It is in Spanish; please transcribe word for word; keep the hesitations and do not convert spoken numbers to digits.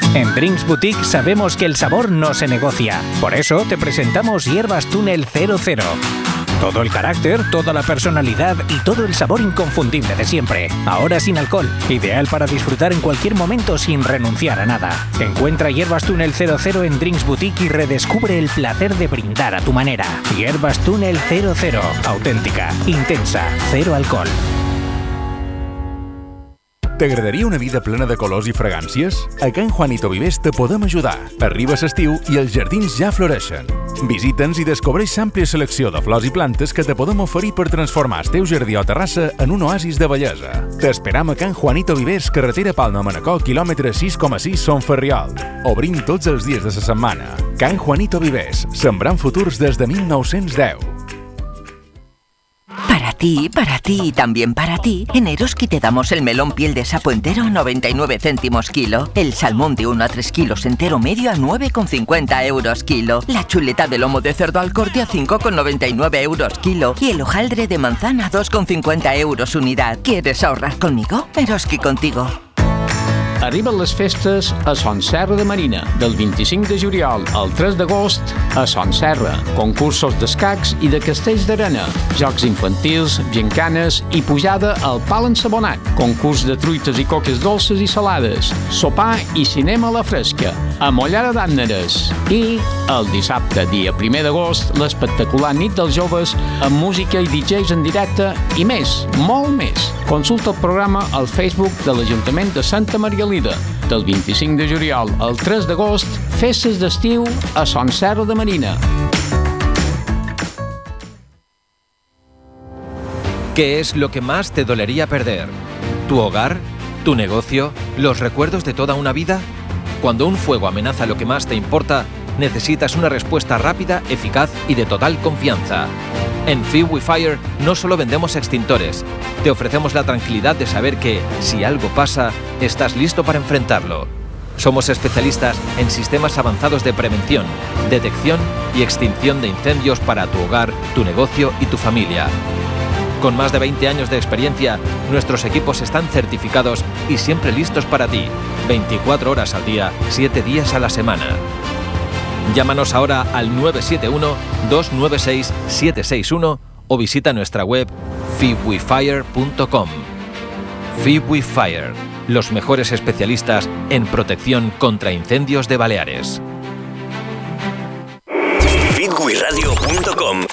En Drinks Boutique sabemos que el sabor no se negocia. Por eso te presentamos Hierbas Túnel cero cero. Todo el carácter, toda la personalidad y todo el sabor inconfundible de siempre. Ahora sin alcohol. Ideal para disfrutar en cualquier momento sin renunciar a nada. Encuentra Hierbas Túnel cero cero en Drinks Boutique y redescubre el placer de brindar a tu manera. Hierbas Túnel cero cero. Auténtica, intensa, cero alcohol. T'agradaria una vida plena de colors i fragàncies? A Can Juanito Vivers te podem ajudar. Arriba l'estiu i els jardins ja floreixen. Visita'ns i descobreix l'àmplia selecció de flors i plantes que te podem oferir per transformar el teu jardí o terrassa en un oasis de bellesa. T'esperam a Can Juanito Vivers, carretera Palma Manacor, quilòmetre sis coma sis, Son Ferriol. Obrim tots els dies de la setmana. Can Juanito Vivers, sembrant futurs des de mil nou-cents deu. Para ti, para ti y también para ti, en Eroski te damos el melón piel de sapo entero a noventa y nueve céntimos kilo, el salmón de uno a tres kilos entero medio a nueve con cincuenta euros kilo, la chuleta de lomo de cerdo al corte a cinco con noventa y nueve euros kilo y el hojaldre de manzana a dos con cincuenta euros unidad. ¿Quieres ahorrar conmigo? Eroski contigo. Arriben les festes a Son Serra de Marina, del vint-i-cinc de juliol al tres d'agost a Son Serra. Concursos d'escacs i de castells d'arena, jocs infantils, gincanes i pujada al pal ensabonat, concurs de truites i coques dolces i salades, sopar i cinema a la fresca, a Mollada d'Ànneres. I el dissabte, dia primer d'agost, l'espectacular nit dels joves amb música i D Js en directe i més, molt més. Consulta el programa al Facebook de l'Ajuntament de Santa Maria Lida. Del vint-i-cinc de juliol al tres d'agost, festes d'estiu a Son Serra de Marina. ¿Qué es lo que más te dolería perder? ¿Tu hogar? ¿Tu negocio? ¿Los recuerdos de toda una vida? Cuando un fuego amenaza lo que más te importa, necesitas una respuesta rápida, eficaz y de total confianza. En Fibwi Fire no solo vendemos extintores, te ofrecemos la tranquilidad de saber que, si algo pasa, estás listo para enfrentarlo. Somos especialistas en sistemas avanzados de prevención, detección y extinción de incendios para tu hogar, tu negocio y tu familia. Con más de veinte años de experiencia, nuestros equipos están certificados y siempre listos para ti, veinticuatro horas al día, siete días a la semana. Llámanos ahora al nueve siete uno, dos nueve seis, siete seis uno o visita nuestra web fibwifire punto com. Fibwifire, los mejores especialistas en protección contra incendios de Baleares. fibwiradio punto com,